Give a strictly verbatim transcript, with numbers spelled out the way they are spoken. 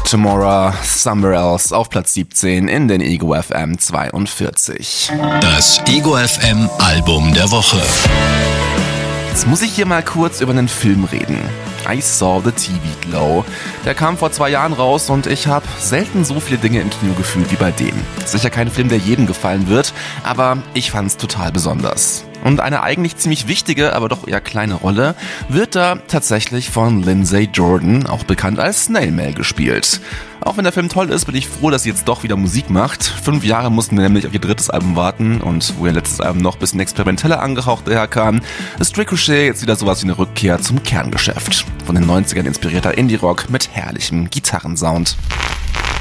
Tomorrow, Somewhere Else auf Platz siebzehn in den Ego F M zweiundvierzig. Das Ego F M Album der Woche. Jetzt muss ich hier mal kurz über einen Film reden. I Saw the T V Glow. Der kam vor zwei Jahren raus und ich habe selten so viele Dinge im Kino gefühlt wie bei dem. Sicher kein Film, der jedem gefallen wird, aber ich fand's total besonders. Und eine eigentlich ziemlich wichtige, aber doch eher kleine Rolle wird da tatsächlich von Lindsay Jordan, auch bekannt als Snail Mail, gespielt. Auch wenn der Film toll ist, bin ich froh, dass sie jetzt doch wieder Musik macht. Fünf Jahre mussten wir nämlich auf ihr drittes Album warten und wo ihr letztes Album noch ein bisschen experimenteller angehaucht daherkam, ist Ricochet jetzt wieder sowas wie eine Rückkehr zum Kerngeschäft. Von den neunzigern inspirierter Indie-Rock mit herrlichem Gitarrensound.